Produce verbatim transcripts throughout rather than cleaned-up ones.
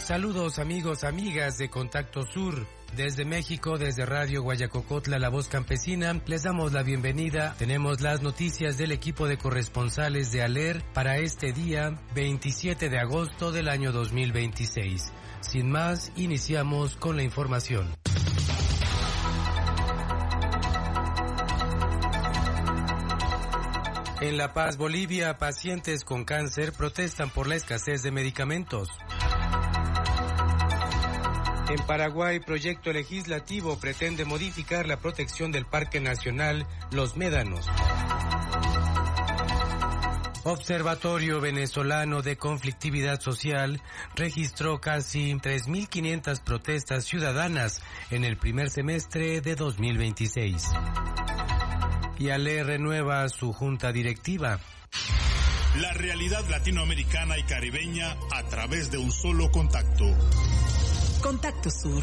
Saludos amigos, amigas de Contacto Sur. Desde México, desde Radio Guayacocotla, La Voz Campesina, les damos la bienvenida. Tenemos las noticias del equipo de corresponsales de ALER para este día, veintisiete de agosto del año dos mil veintiséis. Sin más, iniciamos con la información. En La Paz, Bolivia, pacientes con cáncer protestan por la escasez de medicamentos. En Paraguay, proyecto legislativo pretende modificar la protección del Parque Nacional Los Médanos. Observatorio Venezolano de Conflictividad Social registró casi tres mil quinientas protestas ciudadanas en el primer semestre de dos mil veintiséis. Y ALER renueva su junta directiva. La realidad latinoamericana y caribeña a través de un solo contacto. Contacto Sur.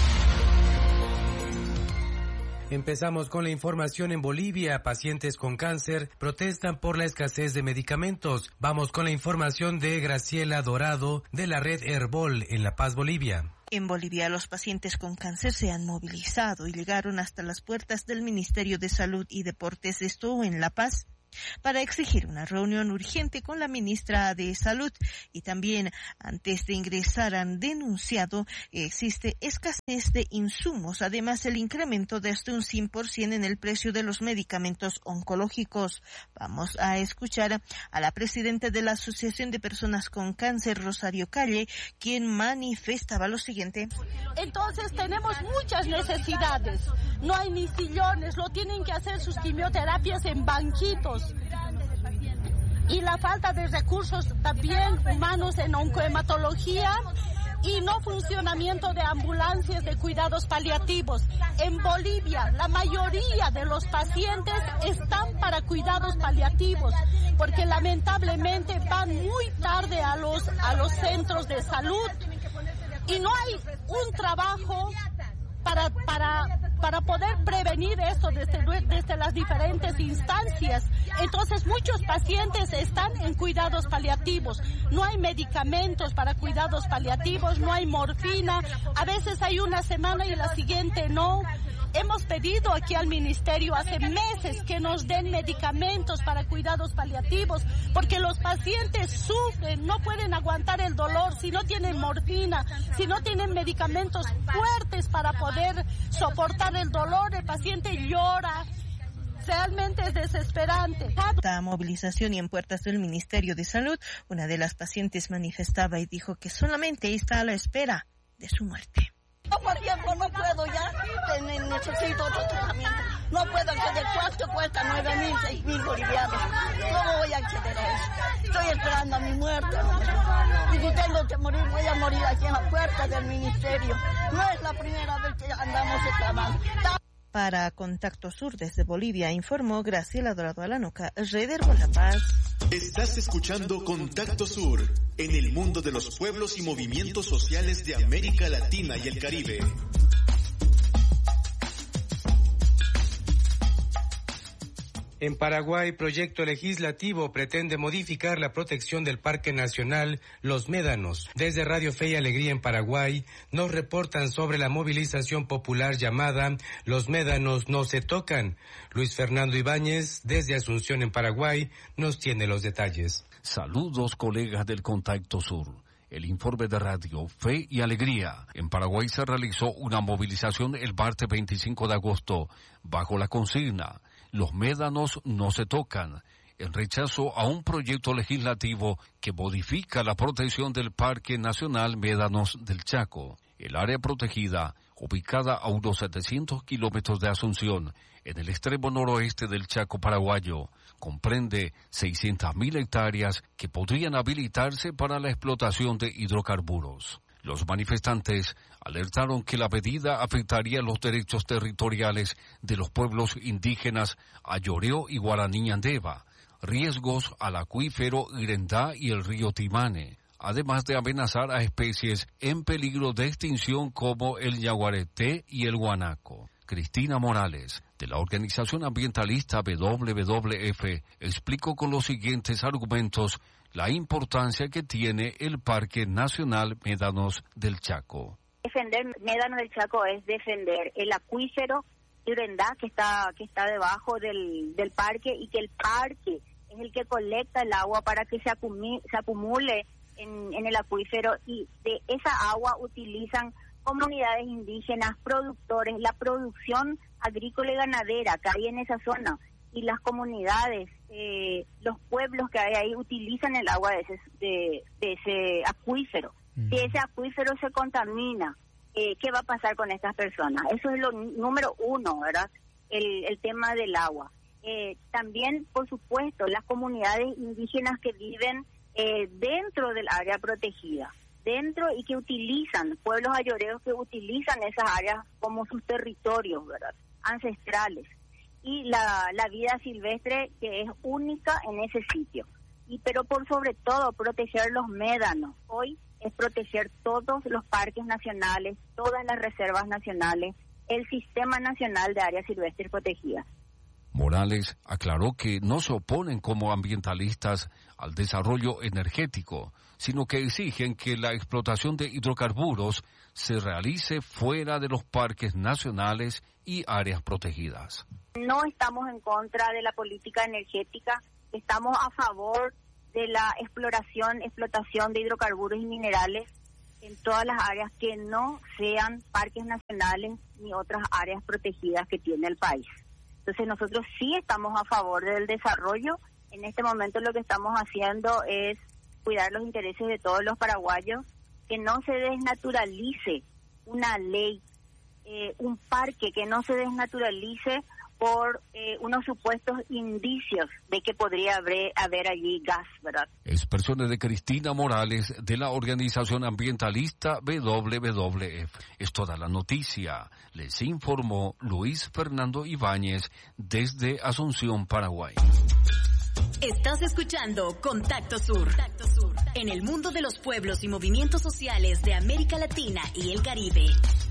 Empezamos con la información en Bolivia. Pacientes con cáncer protestan por la escasez de medicamentos. Vamos con la información de Graciela Dorado de la red Herbol en La Paz, Bolivia. En Bolivia, los pacientes con cáncer se han movilizado y llegaron hasta las puertas del Ministerio de Salud y Deportes, esto en La Paz, para exigir una reunión urgente con la ministra de Salud. Y también, antes de ingresar, han denunciado que existe escasez de insumos, además el incremento de hasta un cien por ciento en el precio de los medicamentos oncológicos. Vamos a escuchar a la presidenta de la Asociación de Personas con Cáncer, Rosario Calle, quien manifestaba lo siguiente. Entonces tenemos muchas necesidades, no hay ni sillones, lo tienen que hacer sus quimioterapias en banquitos. Y la falta de recursos también humanos en oncohematología y no funcionamiento de ambulancias de cuidados paliativos. En Bolivia, la mayoría de los pacientes están para cuidados paliativos, porque lamentablemente van muy tarde a los, a los centros de salud y no hay un trabajo para, para, para poder prevenir esto desde, desde las diferentes instancias. Entonces muchos pacientes están en cuidados paliativos, no hay medicamentos para cuidados paliativos, no hay morfina, a veces hay una semana y la siguiente no. Hemos pedido aquí al ministerio hace meses que nos den medicamentos para cuidados paliativos, porque los pacientes sufren, no pueden aguantar el dolor si no tienen morfina, si no tienen medicamentos fuertes para poder soportar el dolor, el paciente llora. Realmente es desesperante. La movilización y en puertas del Ministerio de Salud, una de las pacientes manifestaba y dijo que solamente está a la espera de su muerte. Yo, por ejemplo, no puedo ya, necesito otro tratamiento. No puedo acceder, ¿cuánto cuesta? Nueve mil, seis mil bolivianos. ¿Cómo voy a acceder a eso? Estoy esperando a mi muerte. Y si tengo que morir, voy a morir aquí en la puerta del ministerio. No es la primera vez que andamos reclamando. Para Contacto Sur desde Bolivia, informó Graciela Dorado Alanoca, Red Herbol La Paz. Estás escuchando Contacto Sur, en el mundo de los pueblos y movimientos sociales de América Latina y el Caribe. En Paraguay, proyecto legislativo pretende modificar la protección del Parque Nacional Los Médanos. Desde Radio Fe y Alegría en Paraguay nos reportan sobre la movilización popular llamada Los Médanos no se tocan. Luis Fernando Ibáñez, desde Asunción en Paraguay, nos tiene los detalles. Saludos, colegas del Contacto Sur. El informe de Radio Fe y Alegría. En Paraguay se realizó una movilización el martes veinticinco de agosto bajo la consigna Los Médanos no se tocan, en rechazo a un proyecto legislativo que modifica la protección del Parque Nacional Médanos del Chaco. El área protegida, ubicada a unos setecientos kilómetros de Asunción, en el extremo noroeste del Chaco paraguayo, comprende seiscientas mil hectáreas que podrían habilitarse para la explotación de hidrocarburos. Los manifestantes alertaron que la medida afectaría los derechos territoriales de los pueblos indígenas Ayoreo y Guaraní Andeva, riesgos al acuífero Irendá y el río Timane, además de amenazar a especies en peligro de extinción como el yaguareté y el guanaco. Cristina Morales, de la organización ambientalista W W F, explicó con los siguientes argumentos la importancia que tiene el Parque Nacional Médanos del Chaco. Defender Médanos del Chaco es defender el acuífero Urendá que está que está debajo del, del parque, y que el parque es el que colecta el agua para que se acumule, se acumule en, en el acuífero, y de esa agua utilizan comunidades indígenas, productores, la producción agrícola y ganadera que hay en esa zona, y las comunidades, eh, los pueblos que hay ahí utilizan el agua de ese, de, de ese acuífero. Mm. Si ese acuífero se contamina, eh, ¿qué va a pasar con estas personas? Eso es lo número uno, ¿verdad? El, el tema del agua. Eh, también, por supuesto, las comunidades indígenas que viven eh, dentro del área protegida, dentro y que utilizan, pueblos ayoreos que utilizan esas áreas como sus territorios, ¿verdad? Ancestrales. Y la, la vida silvestre que es única en ese sitio. Y pero por sobre todo, proteger los médanos. Hoy es proteger todos los parques nacionales, todas las reservas nacionales, el Sistema Nacional de Áreas Silvestres Protegidas. Morales aclaró que no se oponen como ambientalistas al desarrollo energético, sino que exigen que la explotación de hidrocarburos se realice fuera de los parques nacionales y áreas protegidas. No estamos en contra de la política energética, estamos a favor de la exploración, explotación de hidrocarburos y minerales en todas las áreas que no sean parques nacionales ni otras áreas protegidas que tiene el país. Entonces nosotros sí estamos a favor del desarrollo. En este momento lo que estamos haciendo es cuidar los intereses de todos los paraguayos, que no se desnaturalice una ley, eh, un parque, que no se desnaturalice por eh, unos supuestos indicios de que podría haber, haber allí gas, ¿verdad? Expresiones de Cristina Morales de la organización ambientalista W W F. Es toda la noticia. Les informó Luis Fernando Ibáñez desde Asunción, Paraguay. Estás escuchando Contacto Sur. Contacto Sur. En el mundo de los pueblos y movimientos sociales de América Latina y el Caribe.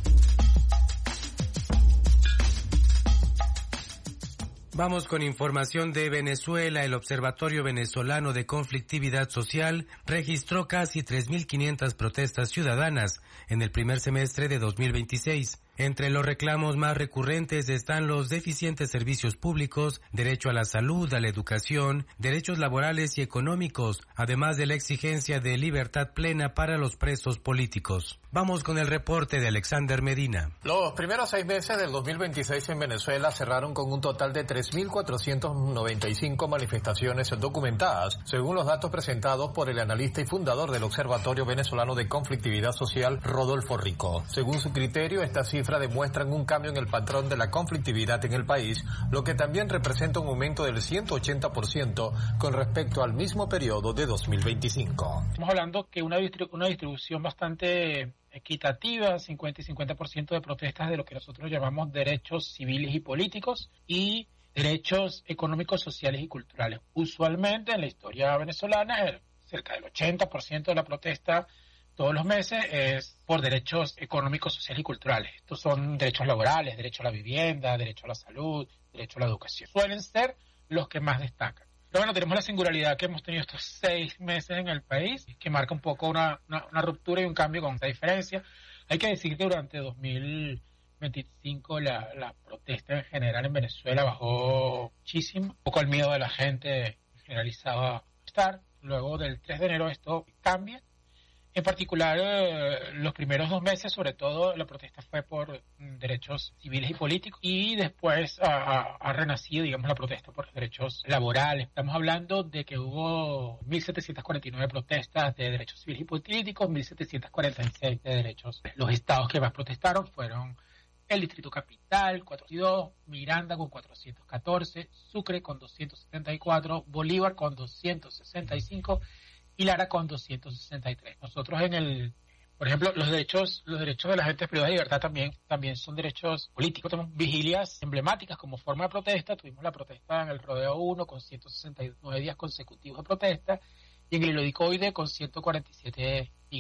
Vamos con información de Venezuela. El Observatorio Venezolano de Conflictividad Social registró casi tres mil quinientas protestas ciudadanas en el primer semestre de dos mil veintiséis. Entre los reclamos más recurrentes están los deficientes servicios públicos, derecho a la salud, a la educación, derechos laborales y económicos, además de la exigencia de libertad plena para los presos políticos. Vamos con el reporte de Alexander Medina. Los primeros seis meses del dos mil veintiséis en Venezuela cerraron con un total de tres mil cuatrocientas noventa y cinco manifestaciones documentadas, según los datos presentados por el analista y fundador del Observatorio Venezolano de Conflictividad Social, Rodolfo Rico. Según su criterio, estas cifras demuestran un cambio en el patrón de la conflictividad en el país, lo que también representa un aumento del ciento ochenta por ciento con respecto al mismo periodo de dos mil veinticinco. Estamos hablando que una, distri- una distribución bastante equitativa, cincuenta y cincuenta por ciento de protestas de lo que nosotros llamamos derechos civiles y políticos y derechos económicos, sociales y culturales. Usualmente en la historia venezolana, cerca del ochenta por ciento de la protesta todos los meses es por derechos económicos, sociales y culturales. Estos son derechos laborales, derecho a la vivienda, derecho a la salud, derecho a la educación. Suelen ser los que más destacan. Pero bueno, tenemos la singularidad que hemos tenido estos seis meses en el país, que marca un poco una, una, una ruptura y un cambio con esta diferencia. Hay que decir que durante dos mil veinticinco la, la protesta en general en Venezuela bajó muchísimo. Un poco el miedo de la gente generalizaba a estar. Luego del tres de enero esto cambia. En particular, eh, los primeros dos meses, sobre todo, la protesta fue por mm, derechos civiles y políticos, y después ha, ha, ha renacido, digamos, la protesta por los derechos laborales. Estamos hablando de que hubo mil setecientas cuarenta y nueve protestas de derechos civiles y políticos, mil setecientas cuarenta y seis de derechos. Los estados que más protestaron fueron el Distrito Capital, cuatrocientos dos, Miranda con cuatrocientos catorce, Sucre con doscientos setenta y cuatro, Bolívar con doscientos sesenta y cinco, y Lara con doscientos sesenta y tres. Nosotros en el, por ejemplo, los derechos los derechos de la gente privadas de libertad también también son derechos políticos. Tenemos vigilias emblemáticas como forma de protesta. Tuvimos la protesta en el Rodeo uno con ciento sesenta y nueve días consecutivos de protesta, y en el Ilodicoide con ciento cuarenta y siete días.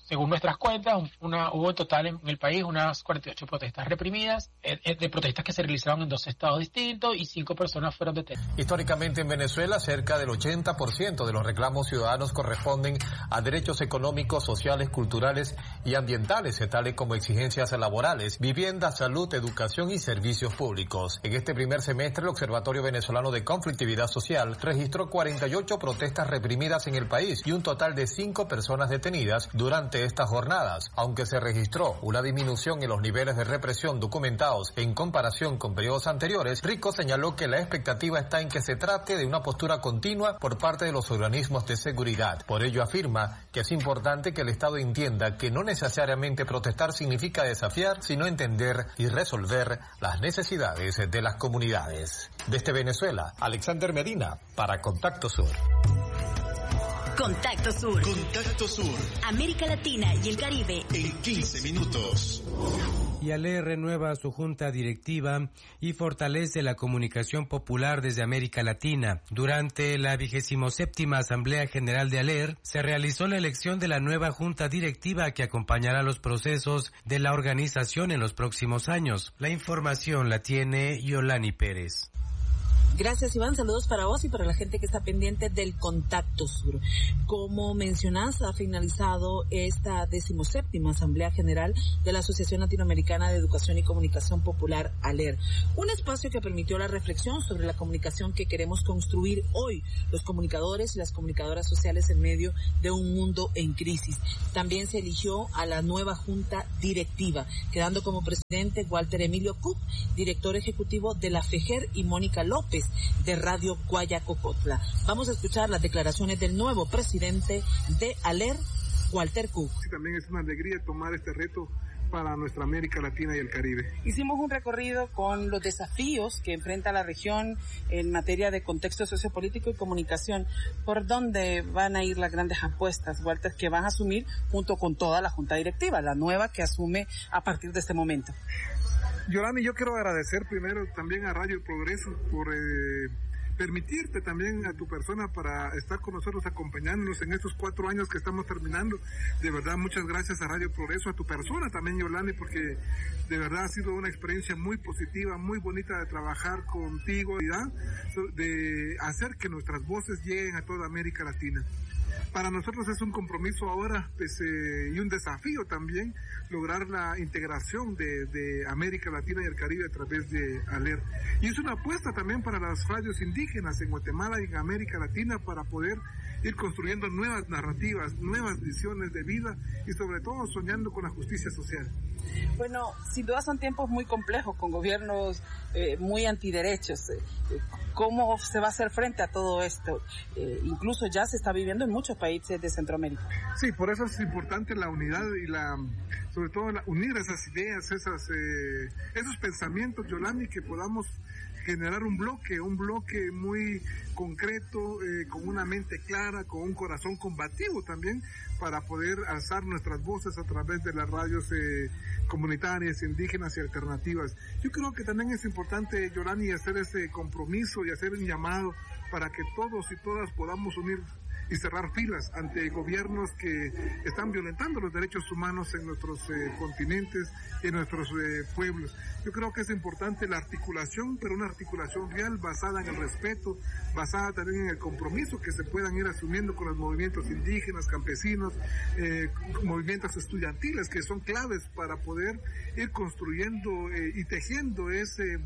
según nuestras cuentas, una, hubo en total en el país unas cuarenta y ocho protestas reprimidas, eh, de protestas que se realizaron en dos estados distintos y cinco personas fueron detenidas. Históricamente en Venezuela, cerca del ochenta por ciento de los reclamos ciudadanos corresponden a derechos económicos, sociales, culturales y ambientales, tales como exigencias laborales, vivienda, salud, educación y servicios públicos. En este primer semestre, el Observatorio Venezolano de Conflictividad Social registró cuarenta y ocho protestas reprimidas en el país y un total de cinco personas detenidas durante estas jornadas. Aunque se registró una disminución en los niveles de represión documentados en comparación con periodos anteriores, Rico señaló que la expectativa está en que se trate de una postura continua por parte de los organismos de seguridad. Por ello afirma que es importante que el Estado entienda que no necesariamente protestar significa desafiar, sino entender y resolver las necesidades de las comunidades. Desde Venezuela, Alexander Medina, para Contacto Sur. Contacto Sur. Contacto Sur. América Latina y el Caribe. En quince minutos. Y ALER renueva su junta directiva y fortalece la comunicación popular desde América Latina. Durante la vigésimo séptima Asamblea General de ALER se realizó la elección de la nueva junta directiva que acompañará los procesos de la organización en los próximos años. La información la tiene Yolani Pérez. Gracias, Iván. Saludos para vos y para la gente que está pendiente del Contacto Sur. Como mencionás, ha finalizado esta decimoséptima Asamblea General de la Asociación Latinoamericana de Educación y Comunicación Popular, ALER. Un espacio que permitió la reflexión sobre la comunicación que queremos construir hoy, los comunicadores y las comunicadoras sociales en medio de un mundo en crisis. También se eligió a la nueva Junta Directiva, quedando como presidente Walter Emilio Cook, director ejecutivo de la FEGER, y Mónica López, de Radio Guayacocotla. Vamos a escuchar las declaraciones del nuevo presidente de ALER, Walter Cook. Sí, también es una alegría tomar este reto para nuestra América Latina y el Caribe. Hicimos un recorrido con los desafíos que enfrenta la región en materia de contexto sociopolítico y comunicación. ¿Por dónde van a ir las grandes apuestas, Walter, que van a asumir junto con toda la Junta Directiva, la nueva que asume a partir de este momento? Yolani, yo quiero agradecer primero también a Radio Progreso por eh, permitirte también a tu persona para estar con nosotros acompañándonos en estos cuatro años que estamos terminando. De verdad, muchas gracias a Radio Progreso, a tu persona también, Yolani, porque de verdad ha sido una experiencia muy positiva, muy bonita de trabajar contigo y de hacer que nuestras voces lleguen a toda América Latina. Para nosotros es un compromiso ahora pues, eh, y un desafío también lograr la integración de, de América Latina y el Caribe a través de ALER. Y es una apuesta también para las radios indígenas en Guatemala y en América Latina para poder ir construyendo nuevas narrativas, nuevas visiones de vida y sobre todo soñando con la justicia social. Bueno, sin duda son tiempos muy complejos con gobiernos eh, muy antiderechos. ¿Cómo se va a hacer frente a todo esto? Eh, incluso ya se está viviendo en muchos países de Centroamérica. Sí, por eso es importante la unidad y la, sobre todo la, unir esas ideas, esas, eh, esos pensamientos, Yolani, que podamos generar un bloque, un bloque muy concreto, eh, con una mente clara, con un corazón combativo también, para poder alzar nuestras voces a través de las radios eh, comunitarias, indígenas y alternativas. Yo creo que también es importante, Yolani, hacer ese compromiso y hacer un llamado para que todos y todas podamos unir y cerrar filas ante gobiernos que están violentando los derechos humanos en nuestros eh, continentes y en nuestros eh, pueblos. Yo creo que es importante la articulación, pero una articulación real basada en el respeto, basada también en el compromiso que se puedan ir asumiendo con los movimientos indígenas, campesinos, eh, movimientos estudiantiles que son claves para poder ir construyendo eh, y tejiendo ese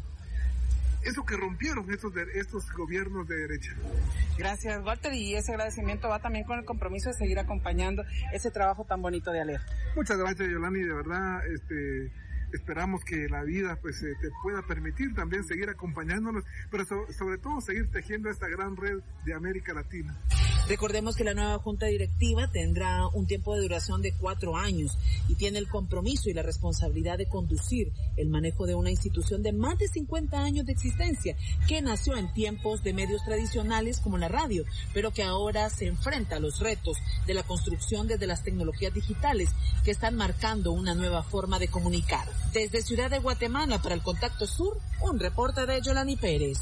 eso que rompieron estos, de, estos gobiernos de derecha. Gracias, Walter, y ese agradecimiento va también con el compromiso de seguir acompañando ese trabajo tan bonito de ALER. Muchas gracias, Yolani, de verdad, este, esperamos que la vida pues eh, te pueda permitir también seguir acompañándonos, pero so, sobre todo seguir tejiendo esta gran red de América Latina. Recordemos que la nueva Junta Directiva tendrá un tiempo de duración de cuatro años y tiene el compromiso y la responsabilidad de conducir el manejo de una institución de más de cincuenta años de existencia que nació en tiempos de medios tradicionales como la radio, pero que ahora se enfrenta a los retos de la construcción desde las tecnologías digitales que están marcando una nueva forma de comunicar. Desde Ciudad de Guatemala para el Contacto Sur, un reporte de Yolani Pérez.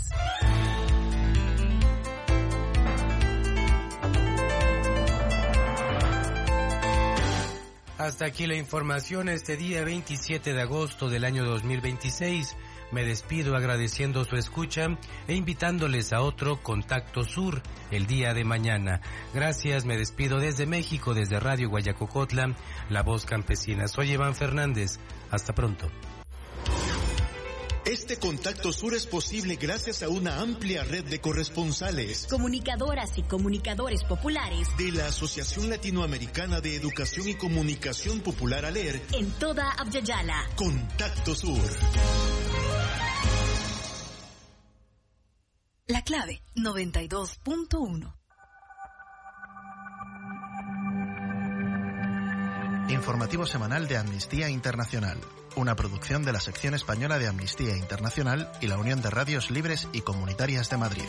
Hasta aquí la información este día veintisiete de agosto del año dos mil veintiséis. Me despido agradeciendo su escucha e invitándoles a otro Contacto Sur el día de mañana. Gracias, me despido desde México, desde Radio Guayacocotla, La Voz Campesina. Soy Iván Fernández. Hasta pronto. Este Contacto Sur es posible gracias a una amplia red de corresponsales, comunicadoras y comunicadores populares de la Asociación Latinoamericana de Educación y Comunicación Popular ALER en toda Abya-Yala. Contacto Sur. La clave noventa y dos punto uno. Informativo semanal de Amnistía Internacional, una producción de la sección española de Amnistía Internacional y la Unión de Radios Libres y Comunitarias de Madrid.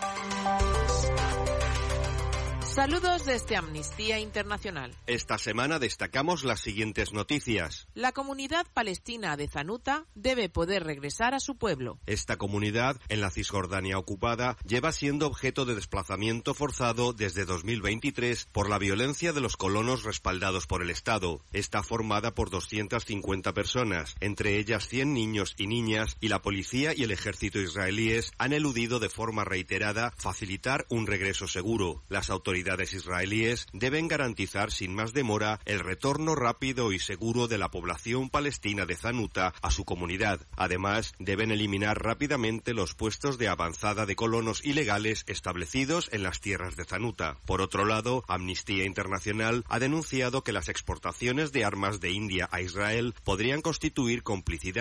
Saludos desde Amnistía Internacional. Esta semana destacamos las siguientes noticias. La comunidad palestina de Zanuta debe poder regresar a su pueblo. Esta comunidad, en la Cisjordania ocupada, lleva siendo objeto de desplazamiento forzado desde dos mil veintitrés por la violencia de los colonos respaldados por el Estado. Está formada por doscientas cincuenta personas, entre ellas cien niños y niñas, y la policía y el ejército israelíes han eludido de forma reiterada facilitar un regreso seguro. Las autoridades Las autoridades israelíes deben garantizar sin más demora el retorno rápido y seguro de la población palestina de Zanuta a su comunidad. Además, deben eliminar rápidamente los puestos de avanzada de colonos ilegales establecidos en las tierras de Zanuta. Por otro lado, Amnistía Internacional ha denunciado que las exportaciones de armas de India a Israel podrían constituir complicidad